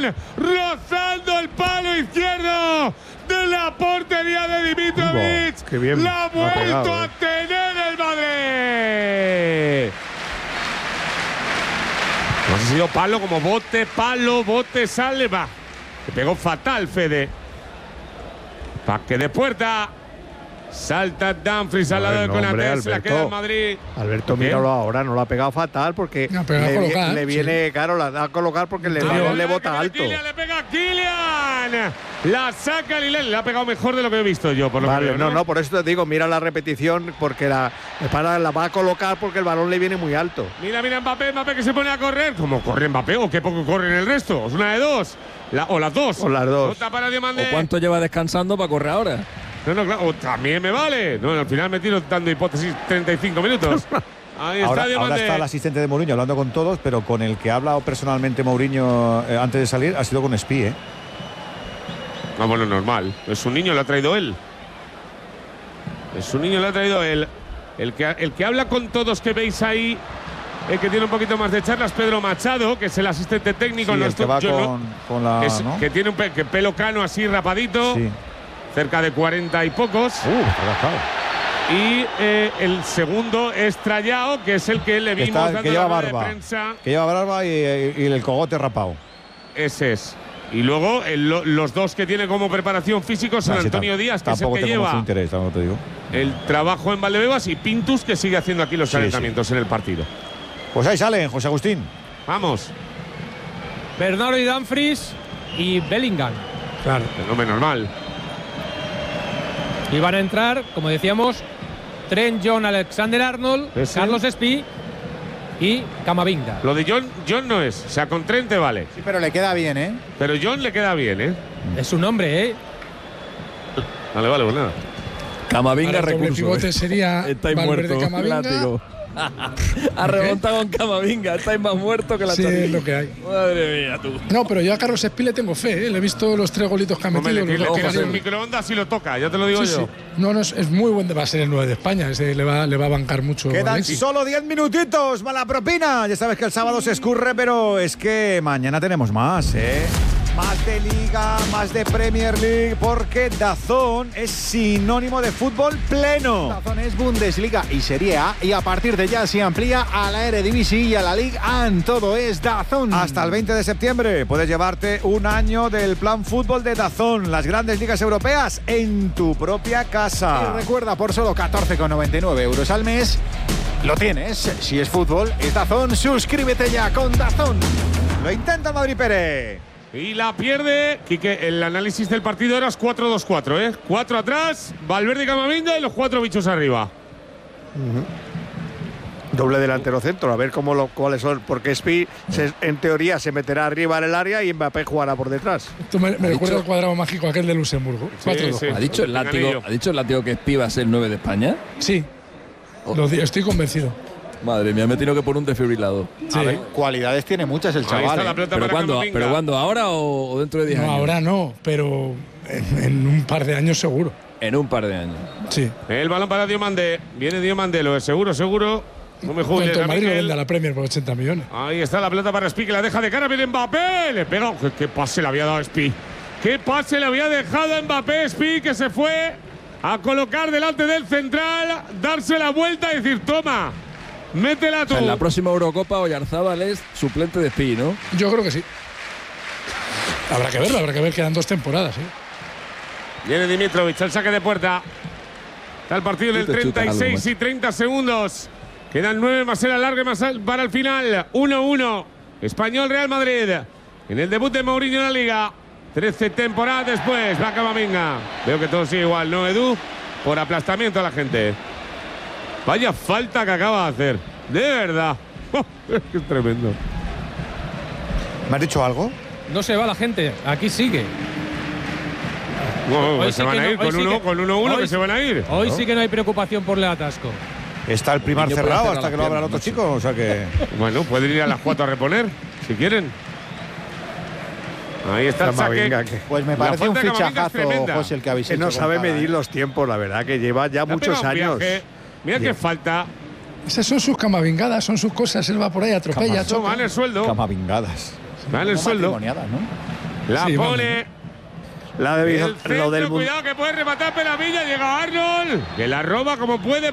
balón rozando el palo izquierdo de la portería de Dimitrovic. Qué bien, la ha vuelto a tener el Madrid. No ha sido palo como bote, sale, va. Se pegó fatal, Fede. Paque de puerta. Salta Dumfries al lado de Konaté, se la queda el Madrid. Alberto, míralo ahora, no lo ha pegado fatal porque le viene, claro, la da a colocar porque le bota alto. Le pega a Kylian. La saca Lillet, le ha pegado mejor de lo que he visto yo, por lo que veo, no, por eso te digo, mira la repetición porque la va a colocar porque el balón le viene muy alto. Mira Mbappé que se pone a correr. ¿Cómo corre Mbappé o qué poco corre en el resto? Es una de dos. O las dos. O las dos. Para Diomandé. ¿O cuánto lleva descansando para correr ahora? No, claro, o también me vale. No, al final me tiro dando hipótesis 35 minutos. Ahí está Diomandé. Ahora está el asistente de Mourinho hablando con todos, pero con el que ha hablado personalmente Mourinho antes de salir ha sido con Spi, ¿eh? No, bueno, normal. Es un niño, lo ha traído él. El que habla con todos que veis ahí, el que tiene un poquito más de charlas, Pedro Machado, que es el asistente técnico. Sí, no el que va con la… ¿no? Que tiene que pelo cano así rapadito. Sí. Cerca de 40 y pocos. Y el segundo es Trayao, que es el que le vimos dando que lleva la barba, de prensa. Que lleva barba y el cogote rapado. Ese es. Y luego los dos que tiene como preparación físico son Antonio Díaz, que es el que lleva interés, te digo. El trabajo en Valdebebas, y Pintus, que sigue haciendo aquí los calentamientos en el partido. Pues ahí salen, José Agustín. Vamos. Bernardo y Dumfries y Bellingham. Claro. No, normal. Y van a entrar, como decíamos, Trent, John, Alexander-Arnold, Carlos Spi y Camavinga. Lo de John no es. O sea, con Trent te vale. Sí, pero le queda bien, ¿eh? Pero John le queda bien, ¿eh? Es un hombre, ¿eh? Vale, pues nada. Camavinga recurso. El pivote sería estáis Valverde, muerto, Camavinga. látigo. Ha remontado con Camavinga. Estáis más muertos que la Sí, es lo que hay. Madre mía, tú. No, pero yo a Carlos Spi le tengo fe, ¿eh? Le he visto los 3 golitos que ha metido. Le tiras el microondas y lo toca, ya te lo digo yo. Sí. No, es muy buen. Va a ser el 9 de España. Ese le va a bancar mucho. Quedan solo 10 minutitos. Mala propina. Ya sabes que el sábado se escurre, pero es que mañana tenemos más, ¿eh? Más de Liga, más de Premier League, porque DAZN es sinónimo de fútbol pleno. DAZN es Bundesliga y Serie A, y a partir de ya se amplía a la Eredivisie y a la Ligue 1. Todo es DAZN. Hasta el 20 de septiembre puedes llevarte un año del plan fútbol de DAZN, las grandes ligas europeas en tu propia casa. Y recuerda, por solo 14,99 euros al mes, lo tienes. Si es fútbol, es DAZN. Suscríbete ya con DAZN. Lo intenta el Madrid Pérez. Y la pierde. Quique, el análisis del partido era 4-2-4, ¿eh? 4 atrás, Valverde y Camavinga y los 4 bichos arriba. Doble delantero centro, a ver cuáles son, porque Spi en teoría se meterá arriba en el área y Mbappé jugará por detrás. Esto me recuerda al cuadrado mágico aquel de Luxemburgo. Sí. ¿Ha dicho el látigo que Spi va a ser el 9 de España? Sí. Estoy convencido. Madre mía, me he tenido que poner un desfibrilador. Sí. A ver, cualidades tiene muchas el chaval. Está la pelota para Camavinga. ¿Pero cuándo? ¿Ahora o dentro de 10 años? No, ahora no, pero en un par de años seguro. En un par de años. Sí. El balón para Diomandé. Viene Diomandé, lo es seguro. No me juegues. El Madrid lo vende a la Premier por 80 millones. Ahí está la pelota para Spi, que la deja de cara. Viene Mbappé. Le pega. ¿Qué pase le había dado Spi? ¿Qué pase le había dejado a Mbappé? Spi, que se fue a colocar delante del central, darse la vuelta y decir: toma, métela tú. O sea, en la próxima Eurocopa Oyarzábal es suplente de Spi, ¿no? Yo creo que sí. Habrá que ver, quedan 2 temporadas, ¿eh? Viene Dimitrovic, el saque de puerta. Está el partido en el 36 y 30 segundos. Quedan 9 más el alargue más para el final. 1-1. Español Real Madrid. En el debut de Mourinho en la Liga. 13 temporadas después. Va Camavinga. Veo que todo sigue igual, ¿no, Edu? Por aplastamiento a la gente. Vaya falta que acaba de hacer. De verdad. Es tremendo. ¿Me has dicho algo? No se va la gente. Aquí sigue. Hoy se van a ir con 1-1 que se van a ir. Hoy sí que no hay preocupación por el atasco. Está el primar cerrado hasta que lo abra el otro chico, o sea que… Bueno, pueden ir a las 4 a reponer, si quieren. Ahí está el saque. Pues me parece un fichajazo, José, el que habéis hecho. No sabe medir los tiempos, la verdad, que lleva ya muchos años. Mira qué falta. Esas son sus camavingadas, son sus cosas. Él va por ahí, atropella. Van el sueldo. Camavingadas. Van el sueldo. ¿no? La Sí, pone. vale. La de El centro, lo del cuidado que puede rematar Peravilla. Llega Arnold. Que la roba como puede.